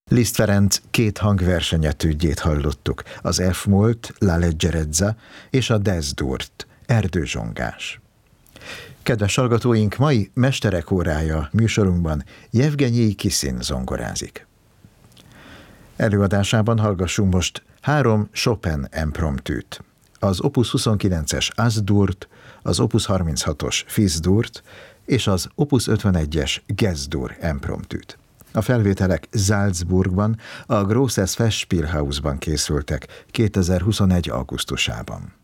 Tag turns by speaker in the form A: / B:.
A: Liszt Ferenc két hangversenyetűdjét hallottuk, az F-molt, La Leggerezza és a Des-durt, erdőzsongás. Kedves hallgatóink, mai Mesterek órája műsorunkban Jevgenyij Kisin zongorázik. Előadásában hallgassunk most 3 Chopin impromptűt. Az Opus 29-es As-durt, az Opus 36-os Fis-durt és az Opus 51-es Ges-dur impromptűt. A felvételek Salzburgban, a Grosses Festspielhausban készültek 2021. augusztusában.